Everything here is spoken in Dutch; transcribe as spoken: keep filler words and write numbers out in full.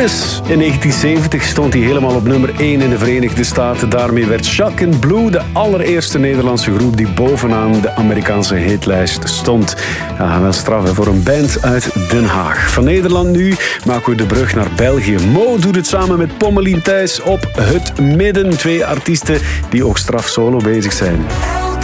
Yes, in negentien zeventig stond hij helemaal op nummer één in de Verenigde Staten. Daarmee werd Jacques in Blue de allereerste Nederlandse groep die bovenaan de Amerikaanse hitlijst stond. Ja, wel straf hè, voor een band uit Den Haag. Van Nederland nu maken we de brug naar België. Mo doet het samen met Pommelien Thijs op Het Midden. Twee artiesten die ook straf solo bezig zijn.